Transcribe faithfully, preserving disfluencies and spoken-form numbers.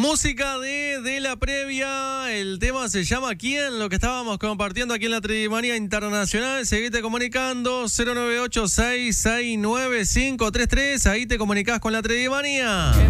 Música de, de la previa, el tema se llama ¿Quién? Lo que estábamos compartiendo aquí en la Tridimanía Internacional. Seguite comunicando cero nueve ocho seis seis nueve cinco tres tres, ahí te comunicás con la Tridimanía.